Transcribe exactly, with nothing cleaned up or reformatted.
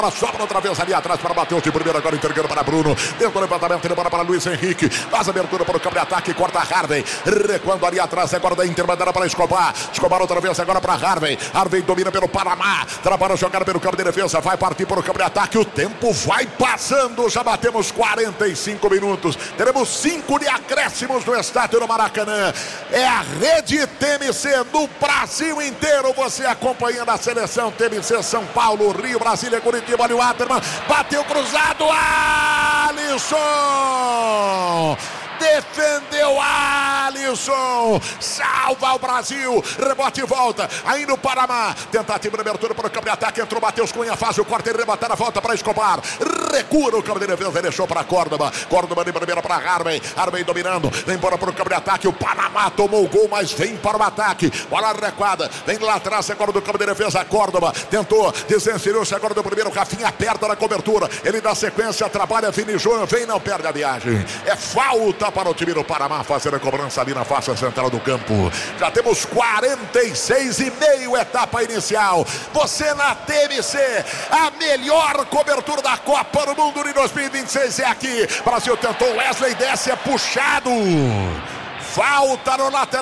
Sobra outra vez ali atrás para Matheus de primeiro, agora entregando para Bruno. Dentro do levantamento, ele bora para Luiz Henrique. Faz abertura para o campo de ataque, corta Harvey. Recuando ali atrás, agora da Inter, mandando para Escobar. Escobar outra vez agora para Harvey. Harvey domina pelo Panamá. Trabalha jogar pelo campo de defesa. Vai partir para o campo de ataque. O tempo vai passando. Já batemos quarenta e cinco minutos. Teremos cinco de acréscimos no estádio do Maracanã. É a rede T M C no Brasil inteiro. Você acompanhando a seleção T M C São Paulo, Rio, Brasília, Curitiba. Olha o Waterman, bateu cruzado, Alisson! Defendeu Alisson, salva o Brasil, rebote e volta, ainda o Panamá, tentativa de abertura para o campo de ataque, entrou Matheus Cunha, faz o corte, ele levantar a volta para Escobar, recua o campo de defesa, deixou para Córdoba, Córdoba de primeira para Harvey, Harvey dominando, vem embora para o campo de ataque, o Panamá tomou o gol, mas vem para o ataque, bola recuada, vem lá atrás agora do campo de defesa, Córdoba, tentou, desencilhou-se agora do primeiro, Rafinha aperta na cobertura, ele dá sequência, trabalha, Vini Júnior, vem, não perde a viagem, é falta para o time do Panamá fazer a cobrança ali na faixa central do campo. Já temos quarenta e seis e meio etapa inicial. Você na T M C, a melhor cobertura da Copa do Mundo de dois mil e vinte e seis é aqui. Brasil tentou, Wesley desce, é puxado. Falta no lateral.